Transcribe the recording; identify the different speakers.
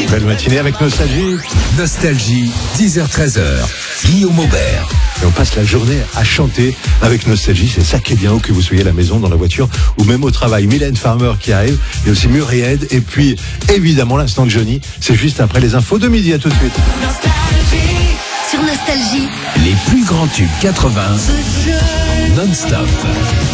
Speaker 1: Belle matinée avec Nostalgie.
Speaker 2: Nostalgie, 10h-13h. Guillaume Aubert.
Speaker 1: Et on passe la journée à chanter avec Nostalgie. C'est ça qui est bien, où que vous soyez à la maison, dans la voiture ou même au travail. Mylène Farmer qui arrive. Et aussi Muriel. Et puis, évidemment, l'instant de Johnny. C'est juste après les infos de midi. À tout de suite.
Speaker 3: Sur Nostalgie,
Speaker 2: Les plus grands tubes 80 non-stop.